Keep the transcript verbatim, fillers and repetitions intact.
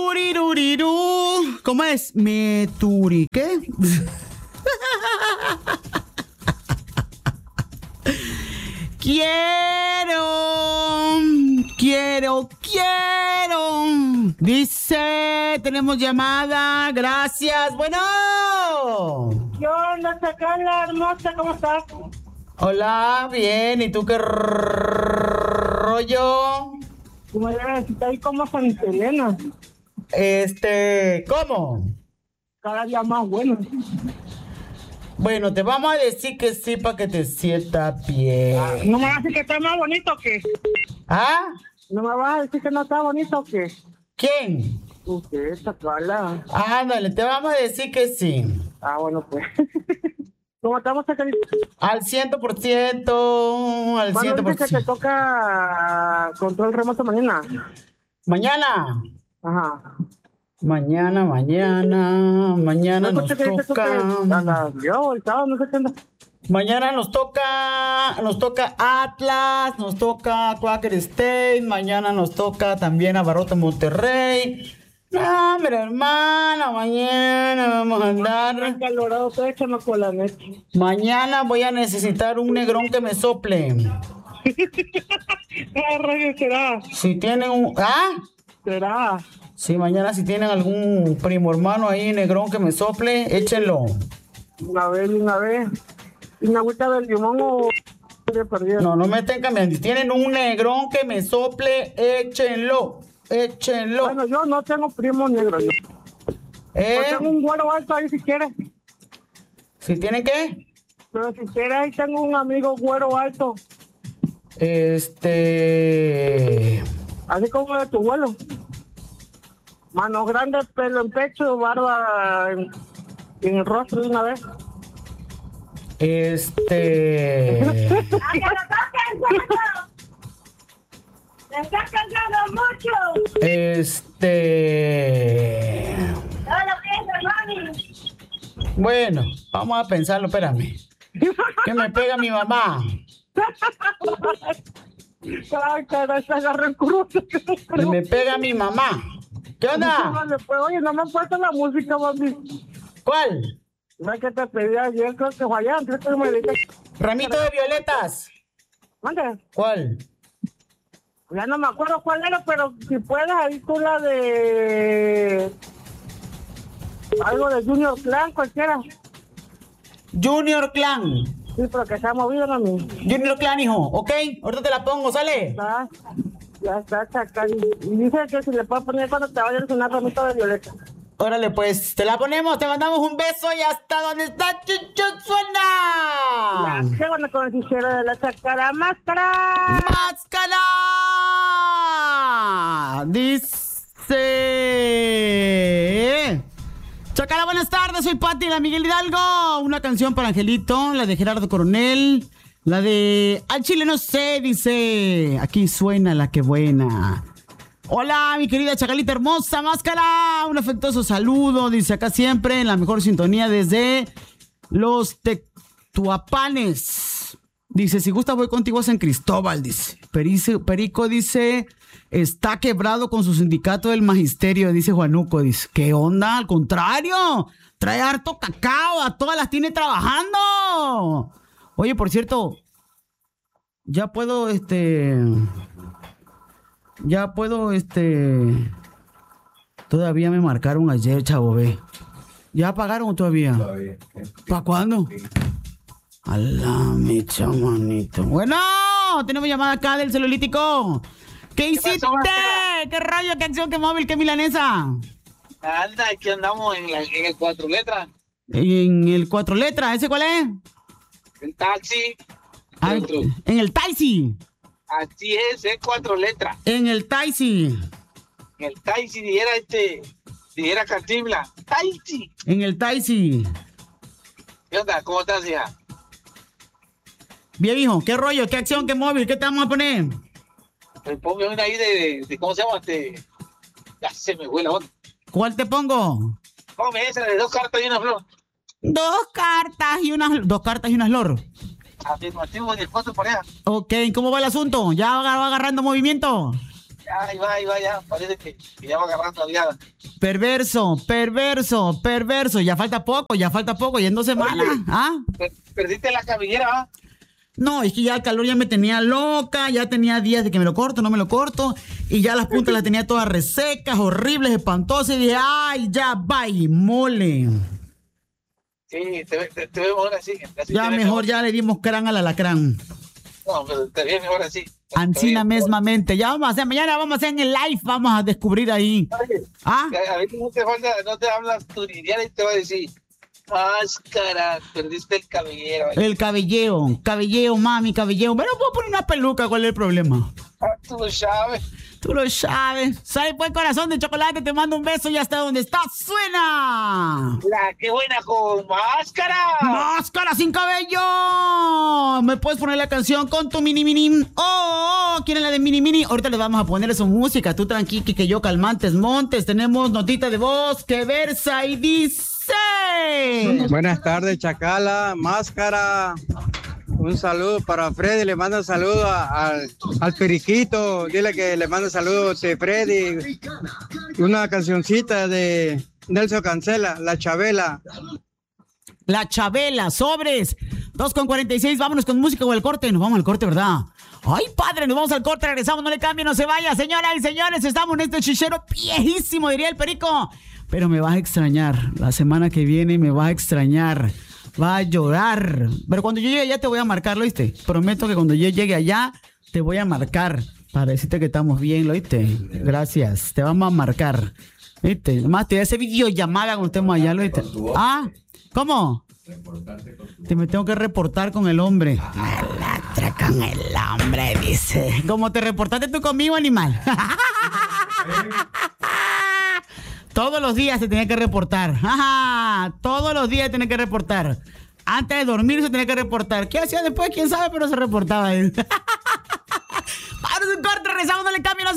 Turiruriru. ¿Cómo es? Me turi, ¿qué? Quiero, quiero, quiero. Dice, tenemos llamada. Gracias. Bueno. ¿Qué onda, Chacala, hermosa? ¿Cómo estás? Hola, bien. ¿Y tú qué rollo? ¿Cómo está ahí como Santa Elena? Este, ¿cómo? Cada día más bueno. Bueno, te vamos a decir que sí para que te sientas bien. Ah, ¿no me vas a decir que está más bonito o qué? ¿Ah? ¿No me vas a decir que no está bonito o qué? ¿Quién? Usted, Chacala. Ándale, te vamos a decir que sí. Ah, bueno, pues. ¿Cómo estamos, Chacalita? Al ciento por ciento, al ¿Cuándo ciento por dices ciento. que te toca control remoto mañana? Mañana. Ajá. Mañana, mañana, mañana ¿No nos escuché que dices tú que toca. a las- yo, el sábado, no sé qué onda? Mañana nos toca, nos toca Atlas, nos toca Quaker State, mañana nos toca también a Barrota Monterrey. No, hombre, hermana, mañana vamos a andar. Calorado, estoy echando con la neta. Mañana voy a necesitar un negrón que me sople. ¿Qué rollo será? Si tienen un... ¿Ah? ¿Será? Sí, mañana si tienen algún primo hermano ahí, negrón que me sople, échenlo. Una vez, una vez. Una agüita del limón o de perdido. No, no me estén cambiando. Si tienen un negrón que me sople, échenlo. Échenlo. Bueno, yo no tengo primo negro. Yo, ¿Eh? yo tengo un güero alto ahí si quieres. ¿Si tienen qué? Pero si quieres, ahí tengo un amigo güero alto. Este... Así como de tu vuelo. Manos grandes, pelo en pecho, barba en, en el rostro de una vez. Este... ¡Ay, que lo estás cansando! ¡Te estás cansando mucho! Este... ¡No lo pienses, mami! Bueno, vamos a pensarlo, espérame. ¿Qué me pega mi mamá? Ay, cara, se agarró el cruce. Que me pega mi mamá. ¿Qué onda? Pues, oye, no me han puesto la música, mami. ¿Cuál? No es que te pedí ayer, creo que fue allá, antes que me dijiste. Ramito de violetas. Mande. ¿Cuál? Ya no me acuerdo cuál era, pero si puedes, ahí tú la de... Algo de Junior Clan, cualquiera. Junior Clan. Sí, pero que se ha movido, mami. Junior Clan, hijo. ¿Ok? Ahorita te la pongo, ¿sale? Ya, ya está, Chacal. Y dice que si le puedo poner cuando te vayas a una ramita de violeta. Órale, pues, te la ponemos, te mandamos un beso y hasta donde está Chucho suena. Ya, qué bueno con el fichero de la Chacara Máscara. ¡Máscara! Dice... Chacara, buenas tardes, soy Pati, la Miguel Hidalgo. Una canción para Angelito, la de Gerardo Coronel. La de Al Chile no sé, dice. Aquí suena la que buena. Hola, mi querida Chacalita hermosa, Máscara. Un afectuoso saludo, dice acá siempre, en la mejor sintonía desde los Tetuapanes. Dice, si gusta voy contigo a San Cristóbal, dice. Perice, Perico dice, está quebrado con su sindicato del magisterio, dice Juanuco. Dice, ¿qué onda? Al contrario, trae harto cacao, a todas las tiene trabajando. Oye, por cierto, ya puedo, este... Ya puedo, este... Todavía me marcaron ayer, chavo, ve. ¿Ya pagaron todavía? Todavía. ¿Para cuándo? A la mecha, manito. Bueno, tenemos llamada acá del celulítico. ¿Qué hiciste? ¿Qué, ¿Qué rollo? ¿Qué acción? ¿Qué móvil? ¿Qué milanesa? Anda, aquí andamos en, la, en el cuatro letras. En el cuatro letras, ¿ese cuál es? En taxi. Ah, en el taxi. Así es, es cuatro letras. En el taxi. En el taxi dijera este, dijera Cantinflas. Taxi. En el taxi. ¿Qué onda? ¿Cómo estás, hija? Bien, hijo, ¿qué rollo? ¿Qué acción? ¿Qué móvil? ¿Qué te vamos a poner? Pues ponme una ahí de, de, de, ¿cómo se llama? Este, ya se me fue la otra. ¿Cuál te pongo? Ponme esa de dos cartas y una flor. Dos cartas y unas... Dos cartas y unas flor. Afirmativo de cuatro por allá. Ok, ¿cómo va el asunto? ¿Ya va, va agarrando movimiento? Ahí va, ahí va, ya. Parece que, que ya va agarrando la viada. Perverso, perverso, perverso. Ya falta poco, ya falta poco. Y en dos semanas, ¿ah? Per- Perdiste la cabellera, ¿va? No, es que ya el calor ya me tenía loca, ya tenía días de que me lo corto, no me lo corto, y ya las puntas las tenía todas resecas, horribles, espantosas, y dije, ay, ya, bye, mole. Sí, te, ve- te, te veo mejor así. así Ya te ves mejor ya le dimos crán al alacrán. No, pero te ves mejor así. Ancina Te ves mejor. mesmamente. Ya vamos a hacer, mañana vamos a hacer en el live, vamos a descubrir ahí. Oye, ¿Ah? A veces no te falta, no te hablas turidiana y te va a decir, máscara, perdiste el cabellero. El cabelleo, cabelleo, mami, cabelleo. Pero puedo poner una peluca, ¿cuál es el problema? Ah, tú lo sabes. Tú lo sabes. Sale pues, corazón de chocolate, te mando un beso y hasta donde estás, suena. La que buena con máscara. ¡Máscara sin cabello! ¿Me puedes poner la canción con tu mini mini? ¡Oh! oh ¿Quieren la de mini mini? Ahorita les vamos a poner su música. Tú tranqui, que yo calmantes montes. Tenemos notita de voz que versa y dice... Buenas tardes, Chacala, Máscara. Un saludo para Freddy, le manda un saludo a- al, al Periquito. Dile que le manda saludos de Freddy. Una cancioncita de Nelson Cancela, La Chabela. La Chabela, sobres. dos con cuarenta y seis, vámonos con música o el corte. Nos vamos al corte, ¿verdad? Ay, padre, nos vamos al corte, regresamos, no le cambie, no se vaya. Señoras y señores, estamos en este chichero viejísimo, diría el Perico. Pero me vas a extrañar. La semana que viene me vas a extrañar. Va a llorar. Pero cuando yo llegue allá te voy a marcar, ¿lo oíste? Prometo que cuando yo llegue allá te voy a marcar para decirte que estamos bien, ¿lo oíste? Gracias. Te vamos a marcar. ¿Viste? Además, te da ese videollamada cuando estemos allá, ¿lo oíste? Ah, ¿cómo? Te me tengo que reportar con el hombre. Alatra con el hombre, dice. ¿Cómo te reportaste tú conmigo, animal? Todos los días se tenía que reportar. Ajá, todos los días tenía que reportar. Antes de dormir se tenía que reportar. ¿Qué hacía después? ¿Quién sabe? Pero se reportaba. Vamos un corte, regresamos, no le cambio, no se